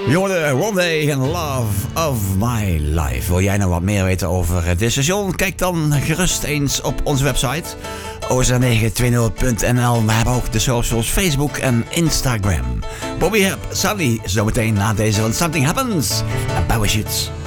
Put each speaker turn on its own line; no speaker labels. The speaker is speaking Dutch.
Jongen, One Day in Love of My Life. Wil jij nou wat meer weten over dit station? Kijk dan gerust eens op onze website oz920.nl. We hebben ook de socials Facebook en Instagram. Bobby Hebb, Sally, zometeen na deze van Something Happens en Parachutes.